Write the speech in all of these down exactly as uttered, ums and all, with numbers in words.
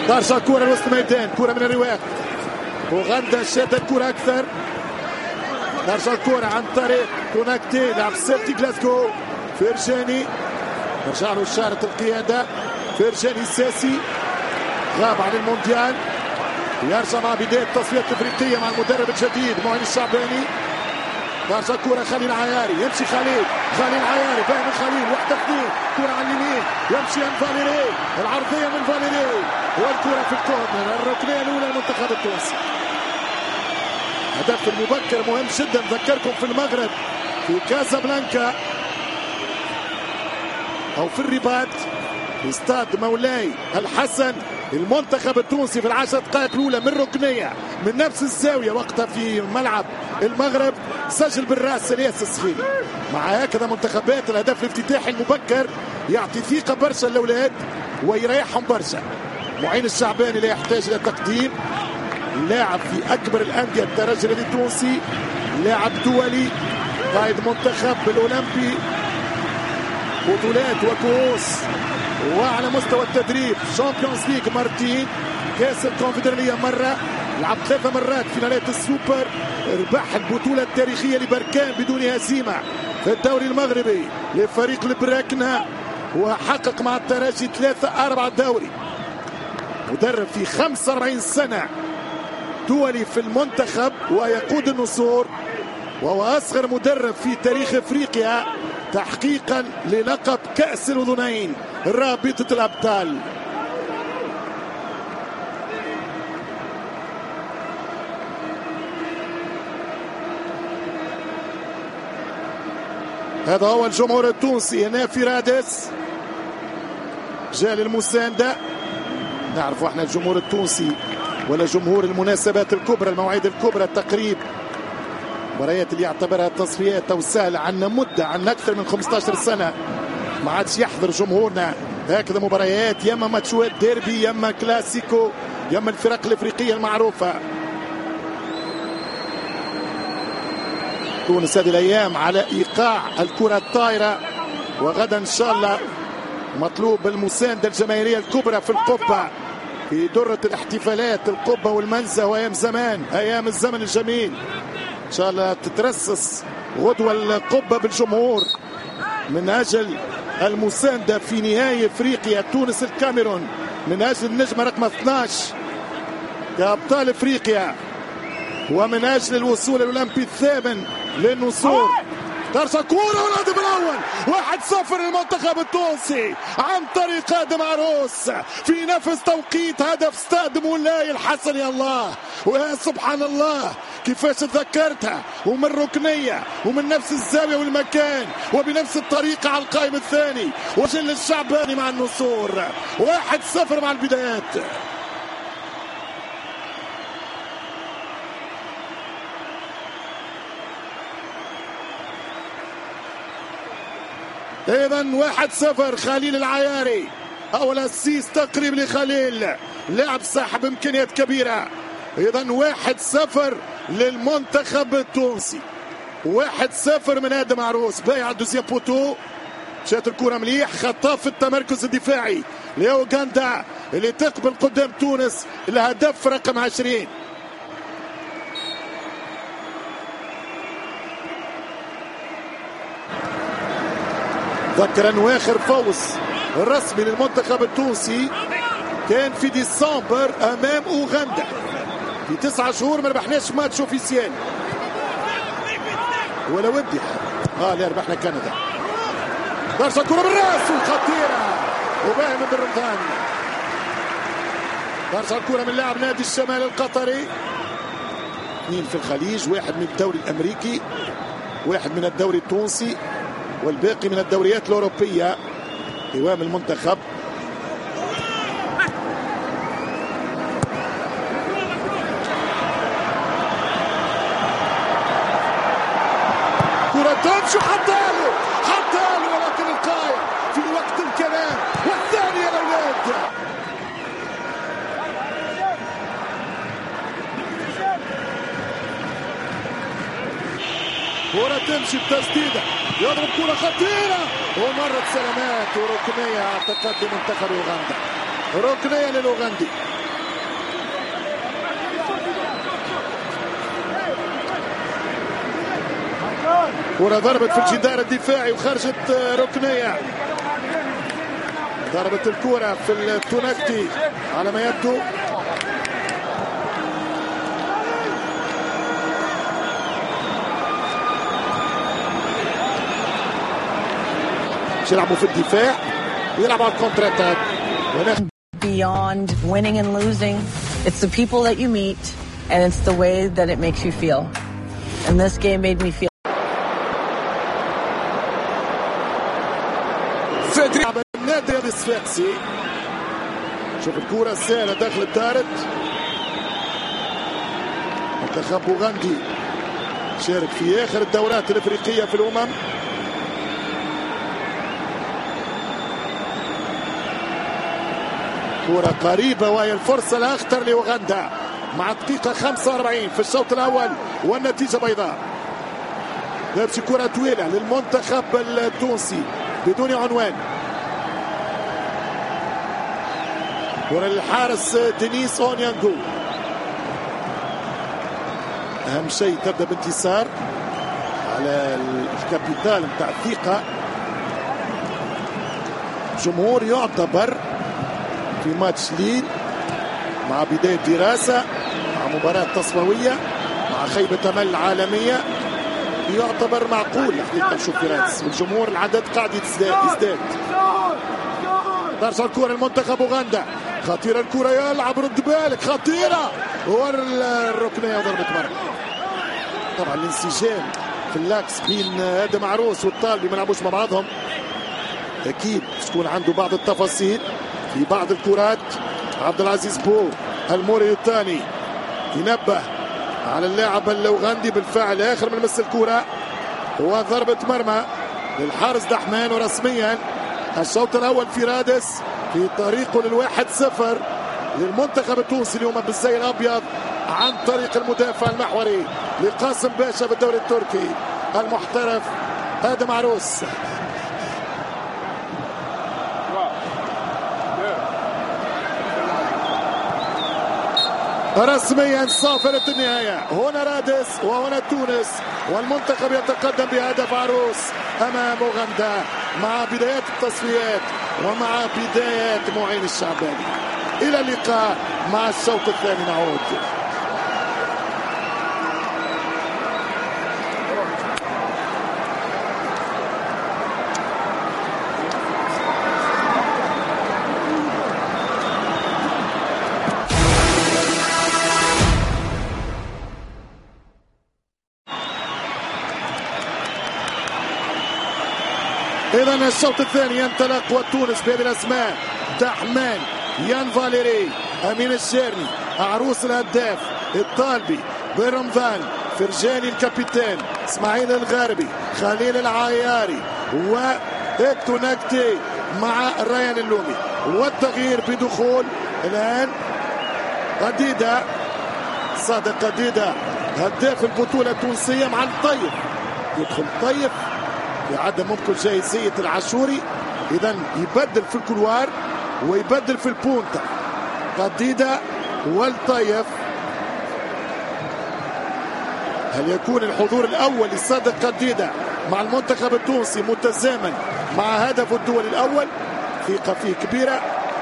طارشة كرة لوسط الميدان، كرة من الرواق، اوغندا شادت الكرة اكثر. طارشة الكرة عن طريق كوناكتي لاعب سيلتي غلاسكو، فيرجاني رجع له إشارة القيادة. فيرجاني الساسي غاب عن المونديال، يرجع مع بداية التصفيات الافريقية مع المدرب الجديد معين الشعباني. طارشة كرة خليل عياري، يمشي خليل، خليل عياري باين خليل، واحد اثنين، كرة على اليمين، يمشي عن فاليري، العرضية من فاليري، والكرة في الكورنر، الركنية الأولى للمنتخب التونسي. هدف المبكر مهم جدا، ذكركم في المغرب في كازابلانكا أو في الرباط في استاد مولاي الحسن، المنتخب التونسي في العشر دقائق الأولى من ركنية من نفس الزاوية وقتها في ملعب المغرب سجل بالراس الياس الصخيري. مع هكذا منتخبات الهدف الافتتاحي المبكر يعطي ثقة برشا للأولاد ويريحهم برشا. معين الشعباني لا يحتاج إلى تقديم، لاعب في أكبر الأندية الترجي التونسي، لاعب دولي، قائد منتخب الأولمبي، بطولات وكؤوس وعلى مستوى التدريب شامبيونز ليج مرتين، كاس الكونفدرالية مرة، لعب ثلاثة مرات فينالات السوبر، ربح البطولة التاريخية لبركان بدون هزيمة في الدوري المغربي لفريق البراكنة، وحقق مع الترجي ثلاثة أربعة دوري. مدرب في خمسة وأربعين سنة دولي في المنتخب ويقود النسور، وهو أصغر مدرب في تاريخ أفريقيا تحقيقا للقب كأس الأذنين رابطة الأبطال. هذا هو الجمهور التونسي هنا في رادس، جاء للمساندة. نعرف احنا الجمهور التونسي ولا جمهور المناسبات الكبرى، المواعيد الكبرى، التقريب، مباريات اللي يعتبرها تصفيات او سهله، عنا مده عنا اكثر من خمسة عشر سنه ما عادش يحضر جمهورنا هكذا مباريات، يما ماتشات ديربي، يما كلاسيكو، يما الفرق الافريقيه المعروفه. تونس هذه الايام على ايقاع الكره الطايره، وغدا ان شاء الله مطلوب المسانده الجماهيريه الكبرى في القبه في درة الاحتفالات، القبه والمنزه وايام زمان، ايام الزمن الجميل. ان شاء الله تترسس غدوه القبه بالجمهور من اجل المسانده في نهائي افريقيا تونس الكاميرون، من اجل النجمه رقم اثني عشر كابطال افريقيا، ومن اجل الوصول الاولمبي الثامن للنسور. طرشة كورة والهدف الأول واحد صفر للمنتخب التونسي عن طريق آدم عروس في نفس توقيت هدف استاد مولاي الحسن. يا الله ويا سبحان الله كيفاش تذكرتها، ومن ركنية ومن نفس الزاوية والمكان وبنفس الطريقة على القائم الثاني، وجل الشعباني مع النسور واحد صفر مع البدايات. ايضا واحد صفر خليل العياري، اول اسيس تقريب لخليل، لاعب صاحب امكانيات كبيره. ايضا واحد صفر للمنتخب التونسي، واحد صفر من ادم عروس، بايع دوزيام بوتو، شات الكره مليح، خطاف في التمركز الدفاعي لاوغندا اللي تقبل قدام تونس الهدف رقم عشرين. ذكر أن آخر فوز رسمي للمنتخب التونسي كان في ديسمبر أمام أوغندا، في تسعة شهور ما ربحناش ماتش اوفيسيال ولا ودي اه لا ربحنا كندا. طرشة كرة بالراس وخطيرة وباهي من برمضاني. طرشة الكرة من لاعب نادي الشمال القطري، اثنين في الخليج، واحد من الدوري الأمريكي، واحد من الدوري التونسي، والباقي من الدوريات الأوروبية قوام المنتخب. كرة تمشي حطاله حطاله ولكن القائم في وقت الكلام، والثانية الأولاد. كرة تمشي بتسديدة، يضرب كرة خطيرة ومرت سلامات وركنية اعتقد لمنتخب أوغندا، ركنية للأوغندي. كرة ضربت في الجدار الدفاعي وخرجت ركنية. ضربت الكرة في التونكتي على ما يبدو. يلعبوا في الدفاع ويلعبوا على الكونتر اتاك. Beyond winning and losing, it's the people that you meet and it's the way that it makes you feel. And this game made me feel. النادي الصفاقسي. شوف الكرة السهلة داخل الدارت. منتخب اوغندي شارك في اخر الدورات الافريقية في الامم. كرة قريبة وهي الفرصة الأخطر لأوغندا مع دقيقة خمسة وأربعين في الشوط الأول والنتيجة بيضاء. لابس كرة طويلة للمنتخب التونسي بدون عنوان. كرة للحارس دينيس أونيانغو. أهم شيء تبدأ بانتصار على الكابيتال نتاع الثقة. جمهور يعتبر في ماتش ليل مع بداية دراسة مع مباراة تصفوية مع خيبة أمل عالمية يعتبر معقول حقيقة نشوف فرنسا والجمهور العدد قاعد يزداد يزداد. ترجع الكرة المنتخب اوغندا. خطيرة الكرة يلعب رد بالك خطيرة ور الركنية وضربة مرمى. طبعا الانسجام في اللاكس بين ادم عروس والطالبي ما لعبوش مع بعضهم. اكيد تكون عنده بعض التفاصيل في بعض الكرات. عبد العزيز بو الموري الثاني ينبه على اللاعب الاوغندي بالفعل اخر من مس الكره وضربه مرمى للحارس دحمان. ورسميا الشوط الاول في رادس في طريقه للواحد صفر للمنتخب التونسي اليوم بالزي الابيض عن طريق المدافع المحوري لقاسم باشا بالدوري التركي المحترف ادم عروس. رسميا صافرة النهاية. هنا رادس وهنا تونس والمنتخب يتقدم بهدف عروس امام اوغندا مع بدايات التصفيات ومع بدايات معين الشعباني. الى اللقاء مع الشوط الثاني نعود. إذا الشوط الثاني ينطلق وتونس بهذه الأسماء: دحمان، يان فاليري، أمين الشيرني، عروس الهداف، الطالبي، بن رمضان، فرجاني الكابيتان، اسماعيل الغاربي، خليل العياري والتونكتي مع ريان اللومي. والتغيير بدخول الآن قديدة، صادق قديدة هداف البطولة التونسية مع الطيف. يدخل الطيف بعدم ممكن جايزية العاشوري. إذا يبدل في الكلوار ويبدل في البونتا قديدة والطيف. هل يكون الحضور الأول لصادق قديدة مع المنتخب التونسي متزامن مع هدف الدول الأول؟ ثقة فيه كبيرة.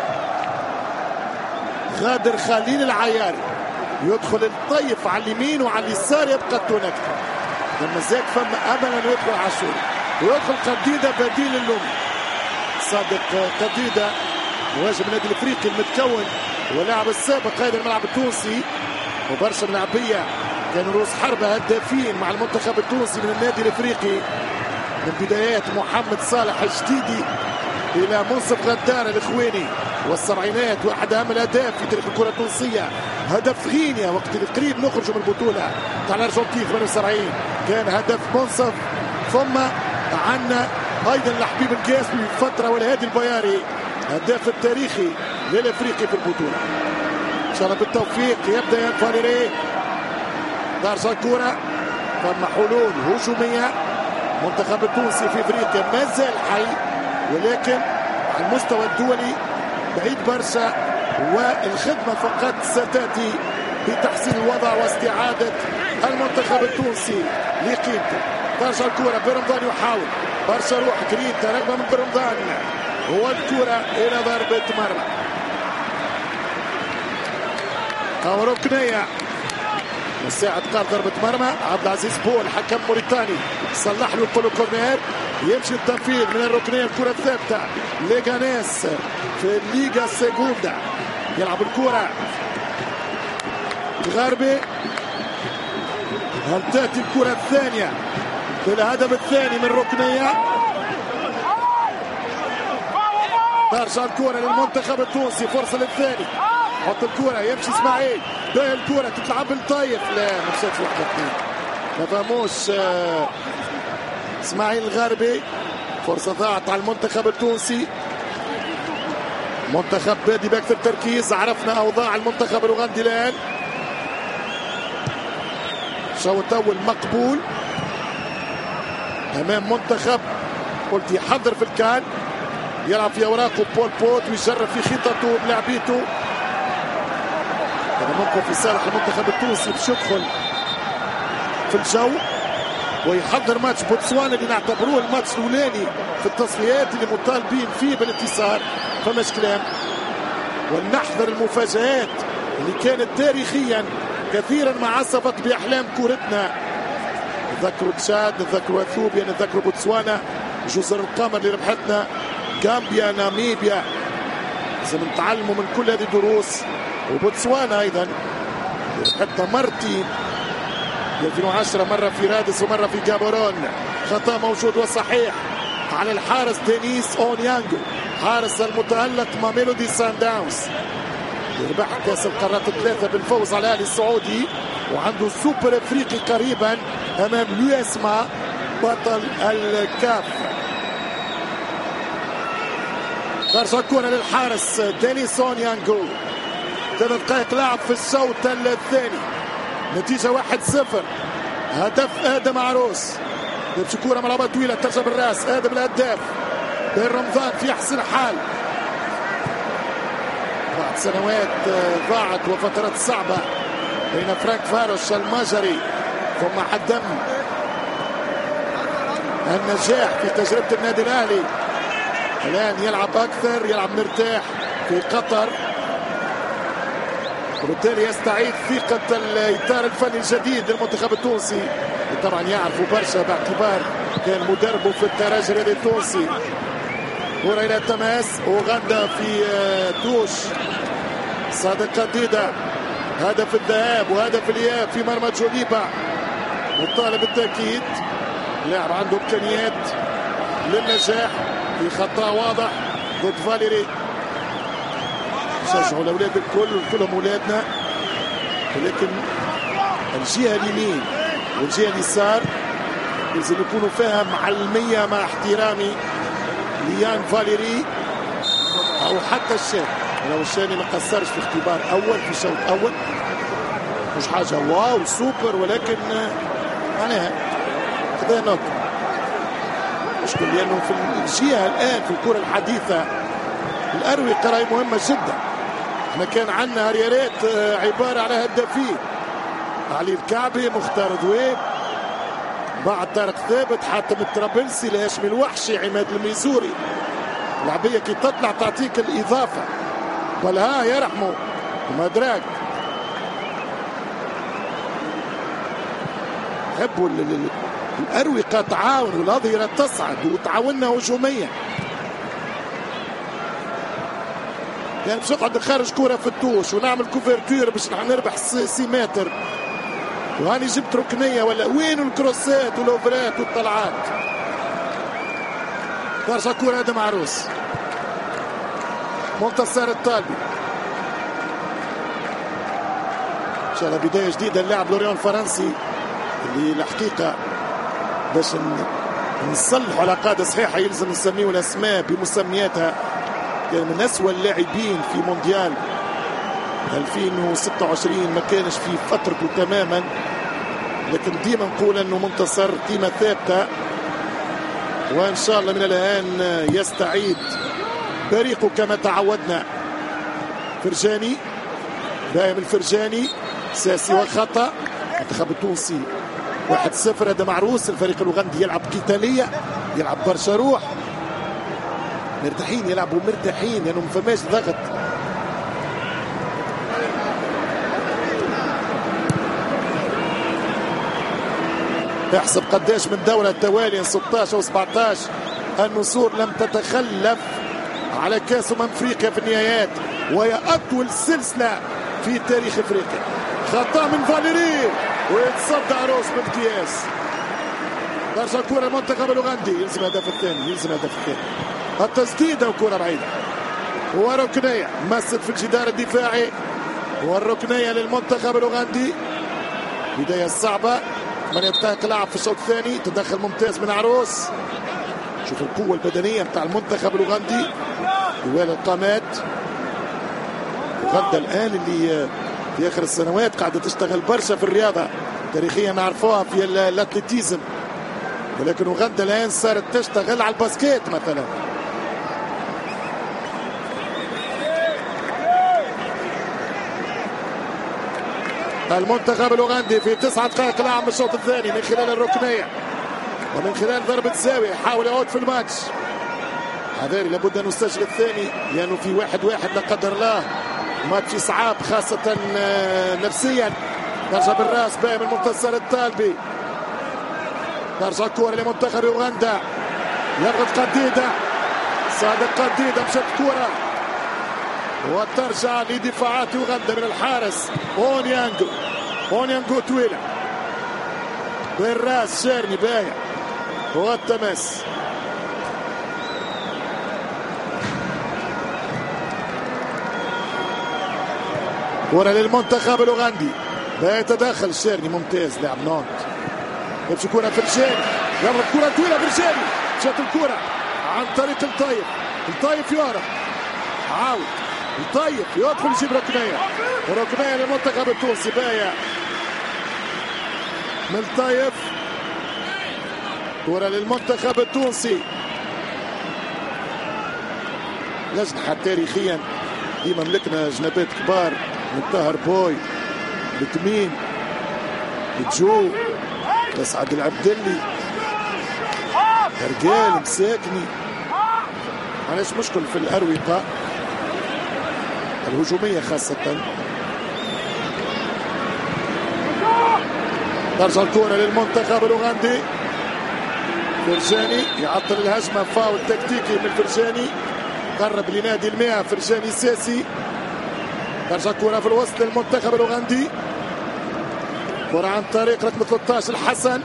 غادر خليل العياري يدخل الطيف على اليمين وعلى اليسار يبقى التونكتي. لما زاد فما أمل أن يدخل عاشوري ويدخل قديدة بديل اللومي. صادق قديدة مهاجم النادي الافريقي المتكون ولاعب السابق قائد الملعب التونسي وبرشا ملاعبيه كانوا رؤوس حربة هدافين مع المنتخب التونسي من النادي الافريقي من بدايات محمد صالح الجديدي الى منصف غدار الاخواني والسبعينات. واحد اهم الاهداف في تاريخ الكره التونسيه هدف غينيا وقت القريب نخرج من البطوله تاع الارجنتين ثمانية وسبعين كان هدف منصف. ثم عندنا ايضا لحبيب القاسمي في فتره والهادي البياري الهداف التاريخي للافريقي في البطوله. ان شاء الله بالتوفيق. يبدا يان فاليري دارجه الكره. ثم حلول هجوميه. المنتخب التونسي في افريقيا ما زال حي ولكن على المستوى الدولي بعيد برشا والخدمه فقط ستاتي بتحسين الوضع واستعاده المنتخب التونسي لقيمته. ترجع الكرة برمضان يحاول برشا روح كريتا ركبة من برمضان والكرة إلى ضربة مرمى أو ركنية مساعد قال ضربة مرمى. عبد العزيز بول حكم موريتاني صلح له الكل كورنير يمشي التنفيذ من الركنية الكرة الثابتة ليغانيس في الليغا سيغوندا يلعب الكرة الغربي. هل تأتي الكرة الثانية في الهدف الثاني من ركنية؟ ترجع الكرة للمنتخب التونسي فرصة للثاني حط الكرة يمشي اسماعيل باهي الكرة تتلعب بالطايف لا ما مشاتش واحدة اثنين ما فهموش آه اسماعيل الغربي فرصة ضاعت على المنتخب التونسي. منتخب بادي بأكثر تركيز عرفنا أوضاع المنتخب الأوغندي الآن. شوط أول مقبول أمام منتخب قلت يحضر في الكان يلعب في أوراقه بول بوت ويجرب في خططه بلعبيته. هذا موقف في صالح المنتخب التونسي باش يدخل في الجو ويحضر ماتش بوتسوانا اللي نعتبروه الماتش الاولاني في التصفيات اللي مطالبين فيه بالانتصار فماش كلام. ولنحذر المفاجآت اللي كانت تاريخيا كثيرا ما عصفت باحلام كورتنا. نذكروا تشاد نذكروا اثيوبيا نذكروا بوتسوانا جزر القمر اللي ربحتنا غامبيا ناميبيا. لازم نتعلموا من كل هذه الدروس. وبوتسوانا ايضا ربحتنا مرتين ألفين وعشرة مرة في رادس ومرة في جابورون. خطأ موجود وصحيح على الحارس دينيس اونيانجو حارس المتألق ماميلودي سان داونز يربح كاس القارات الثلاثة بالفوز على الاهلي السعودي وعنده سوبر افريقي قريبا امام لويسما بطل الكاف. ترجع الكرة للحارس دينيس اونيانجو ثلاث دقائق لعب في الشوط الثاني نتيجة واحد صفر. هدف آدم عروس يمشي كورة ملعبة طويلة ترجع بالراس آدم الهداف بن رمضان في أحسن حال بعد سنوات ضاعت وفترات صعبة بين فرانك فاروش المجري ثم حدم النجاح في تجربة النادي الأهلي. الآن يلعب أكثر يلعب مرتاح في قطر وبالتالي يستعيد ثقة الإطار الفني الجديد للمنتخب التونسي. طبعا يعرفوا برشا باعتبار كان مدربه في الترجي الرياضي التونسي. كرة إلى التماس أوغندا في توش صادق قديدة هدف الذهاب وهدف الإياب في مرمى جوليبا مطالب بالتأكيد. لاعب عنده إمكانيات للنجاح في خطأ واضح ضد فاليري. شجعوا الاولاد الكل كلهم اولادنا ولكن الجهه اليمين والجهه اليسار لازم يكونوا فيها معلميه مع احترامي ليان فاليري او حتى الشاني. لو الشاني ما قصرش في اختبار اول في الشوط الاول مش حاجه واو سوبر ولكن معناها خذا نوت مشكل لانه في الجهه الان في الكره الحديثه الاروقه راهي مهمه جدا. احنا كان عندنا ريالات عباره على هدافين علي الكعبي مختار دويب بعد طارق ثابت حاتم الطرابلسي الهاشمي الوحشي عماد الميزوري. العبيه كي تطلع تعطيك الاضافه قال ها يرحموا وما دراك يحبوا الاروقه تعاون والاظهره تصعد وتعاوننا هجوميا. يعني باش نقعد نخرج كرة في التوش ونعمل كوفرتور باش نربح سي متر وهاني جبت ركنية ولا وين الكروسات والاوفرات والطلعات. ترجع كرة آدم عروس منتصر الطالبي ان شاء الله بداية جديدة اللاعب لوريون الفرنسي اللي الحقيقة باش نصلحوا على قاعدة صحيحة يلزم نسميه الاسماء بمسمياتها. كان من أسوأ اللاعبين في مونديال ألفين وستة وعشرين ما كانش في فترته تماما لكن ديما نقول انه منتصر قيمة ثابتة وان شاء الله من الان يستعيد بريقه كما تعودنا. فرجاني باهم الفرجاني ساسي وخطأ. المنتخب التونسي واحد صفر. هذا معروس. الفريق الأوغندي يلعب قتالية، يلعب برشا روح، مرتاحين، يلعبوا مرتاحين لأنه ما فماش ضغط. احسب قداش من دولة توالي ستة عشر و سبعة عشر. النسور لم تتخلف على كاس أمم أفريقيا في النهايات، وهي أطول سلسلة في تاريخ أفريقيا. خطأ من فاليري ويتصدى عروس بالقياس. برشا كرة المنتخب الأوغندي، يلزم هدف الثاني، يلزم هدف الثاني. التسديدة وكرة بعيدة وركنية مست في الجدار الدفاعي، والركنية للمنتخب الأوغندي. بداية صعبة، ثمانية دقائق لعب في الشوط الثاني، تدخل ممتاز من عروس. شوف القوة البدنية بتاع المنتخب الأوغندي، طوال القامات. أوغندا الآن اللي في آخر السنوات قاعدة تشتغل برشا في الرياضة، تاريخيا نعرفوها في الاتليتيزم، ولكن أوغندا الآن صارت تشتغل على الباسكيت مثلا. المنتخب الأوغندي في تسعة دقائق لعب الشوط الثاني من خلال الركنية ومن خلال ضربة زاوية يحاول يعود في الماتش. حذاري، لابد أن نسجل الثاني لأنه في واحد واحد لا قدر الله، ماتش صعب خاصة نفسيا. نرجع بالراس باقي من منتصر الطالبي، ترجع كورة لمنتخب أوغندا، يضغط قديدة، صادق قديدة، مشت كورة وترجع لدفاعات أوغندا من الحارس اونيانجو. اونيانجو طويلة بالراس، شيرني بايع والتمس. كرة للمنتخب الأوغندي، بيتدخل شيرني ممتاز، لاعب نونت. يمشي كرة فرجاني، يضرب كرة طويلة فرجاني، شات الكرة عن طريق الطيب. الطيب يهرب، عاود الطيب يدخل يجيب ركنية، وركنية للمنتخب التونسي. بايع من الطيب، كرة للمنتخب التونسي. الأجنحة تاريخيا ديما ملكنا جنبات كبار، من طاهر بوي، بتميم، بتجو، اسعد العبدلي، رجال مساكني. معلش مشكل في الأروقة الهجومية خاصة. ترجع الكرة للمنتخب الأوغندي، فرجاني يعطل الهجمة، فاول تكتيكي من فرجاني، قرب لنادي المئة فرجاني ساسي. ترجع كرة في الوسط للمنتخب الأوغندي، كرة عن طريق رقم ثلاثة عشر الحسن.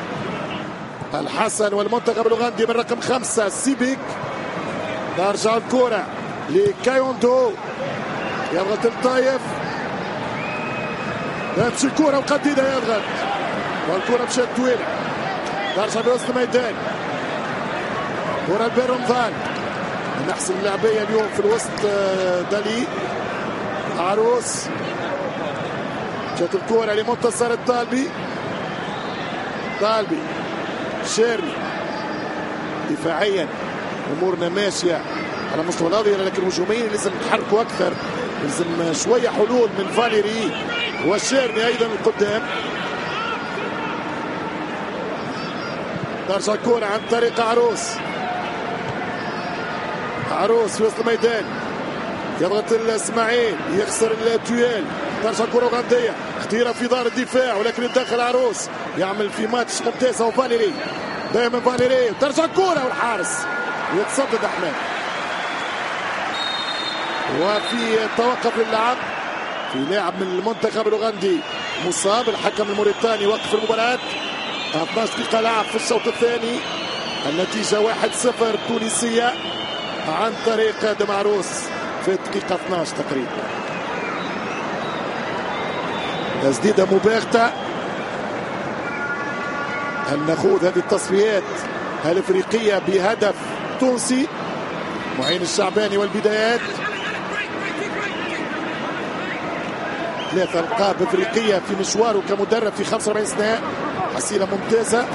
الحسن والمنتخب الأوغندي من رقم خمسة سيبيك. ترجع الكرة لكايوندو، يضغط الطايف، تمشي كرة وقديدة يضغط، والكرة مشات طويلة. ترجع بوسط الميدان، كرة لبن رمضان، من أحسن اللاعبية اليوم في الوسط دالي عروس. جات الكرة لمنتصر الطالبي، طالبي شيرني. دفاعيا امورنا ماشيه على مستوى الاظهره، لكن هجوميا لازم نتحركوا اكثر، لازم شويه حلول من فاليري وشيرني ايضا القدام. ترجع الكرة عن طريق عروس، عروس في وسط الميدان، يضغط الاسماعيل، يخسر الدويل. ترجع الكرة أوغندية خطيرة في دار الدفاع، ولكن يتدخل عروس، يعمل في ماتش ممتاز. وفاليري دائما فاليري، ترجع الكرة والحارس يتصدد أحمد. وفي توقف للعب في لاعب من المنتخب الأوغندي مصاب، الحكم الموريتاني وقف المباراة. اثنتا عشرة دقيقة لعب في الشوط الثاني، النتيجة واحد صفر تونسية عن طريق دمعروس في الدقيقة اثنتا عشرة تقريبا. تسديدة مباغتة. هل نخوض هذه التصفيات الافريقية بهدف تونسي؟ معين الشعباني والبدايات، ثلاثة ألقاب افريقية في مشواره كمدرب في خمسة وأربعين سنة، حصيلة ممتازة.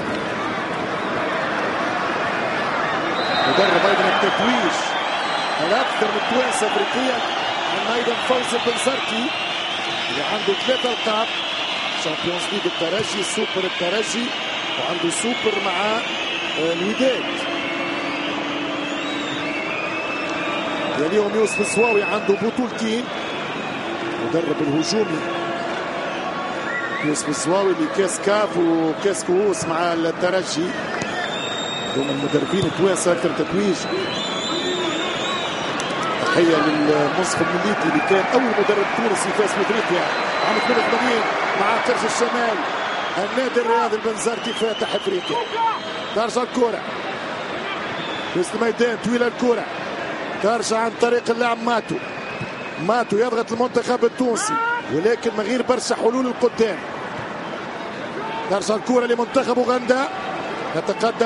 مدرب ايضا التتويج الاكثر من توانسة افريقيا، عندنا ايضا فوز البنزرتي اللي عنده ثلاثة ألقاب، شامبيونز ليج الترجي، سوبر الترجي، وعنده سوبر مع الوداد. يليهم يوسف السواوي عنده بطولتين، مدرب الهجومي يوسف السواوي اللي كاس كاف وكاس كؤوس مع الترجي، هم المدربين التوانسه اكثر تتويج. تحيه للمنصف المليكي اللي كان اول مدرب تونسي فاز في افريقيا عام اثنين وثمانين مع ترجي الشمال. النادي الرياضي البنزرتي فاتح افريقيا. ترجع الكره في وسط الميدان، طويله الكره ترجع عن طريق اللاعب ماتو. ماتو يضغط المنتخب التونسي ولكن من غير برشا حلول القدام. ترجع الكره لمنتخب اوغندا، يتقدم